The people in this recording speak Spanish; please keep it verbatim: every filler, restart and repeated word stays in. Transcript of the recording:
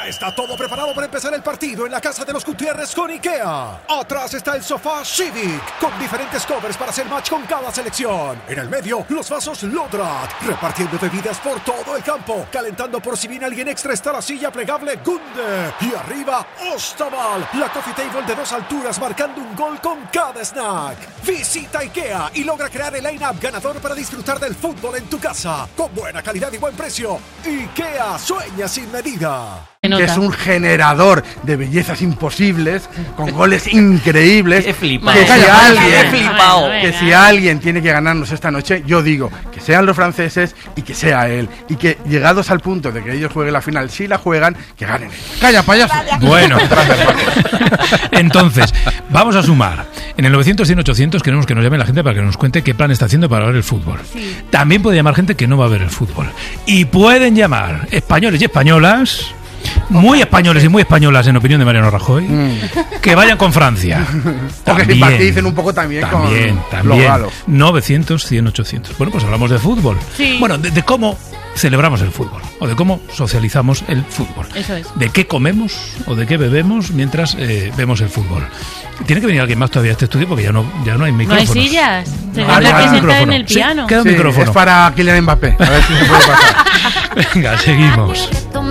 Ya está todo preparado para empezar el partido en la casa de los Gutiérrez con IKEA. Atrás está el sofá Civic, con diferentes covers para hacer match con cada selección. En el medio, los vasos Lodrat, repartiendo bebidas por todo el campo. Calentando por si viene alguien extra está la silla plegable Gunde. Y arriba, Ostaval, la coffee table de dos alturas marcando un gol con cada snack. Visita IKEA y logra crear el line-up ganador para disfrutar del fútbol en tu casa. Con buena calidad y buen precio. IKEA, sueña sin medida. Que es un generador de bellezas imposibles, con goles increíbles. Qué flipao. Que, si alguien, Qué flipao. que si alguien tiene que ganarnos esta noche, yo digo que sean los franceses y que sea él. Y que llegados al punto de que ellos jueguen la final, si la juegan, que ganen ellos. ¡Calla, payaso! Bueno, entonces, vamos a sumar. En el novecientos, cien, ochocientos queremos que nos llame la gente para que nos cuente qué plan está haciendo para ver el fútbol. Sí. También puede llamar gente que no va a ver el fútbol. Y pueden llamar españoles y españolas, muy españoles y muy españolas en opinión de Mariano Rajoy, mm. que vayan con Francia. O que simpaticen un poco también, también con también. los galos. novecientos, cien, ochocientos. Bueno, pues hablamos de fútbol. Sí. Bueno, de, de cómo celebramos el fútbol, o de cómo socializamos el fútbol. Eso es. De qué comemos o de qué bebemos mientras eh, vemos el fútbol. Tiene que venir alguien más todavía a este estudio porque ya no, ya no hay micrófonos. No hay sillas. Se Ah, tendrá ya, que un sentar en micrófono. el piano. Sí, queda un Sí, micrófono. es para Kylian Mbappé. A ver si se puede pasar. Venga, seguimos.